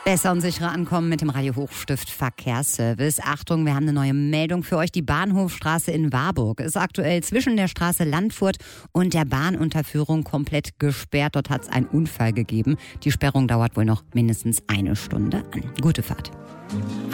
Besser und sicherer ankommen mit dem Radio Hochstift Verkehrsservice. Achtung, wir haben eine neue Meldung für euch. Die Bahnhofstraße in Warburg ist aktuell zwischen der Straße Landfurt und der Bahnunterführung komplett gesperrt. Dort hat es einen Unfall gegeben. Die Sperrung dauert wohl noch mindestens 1 Stunde an. Gute Fahrt.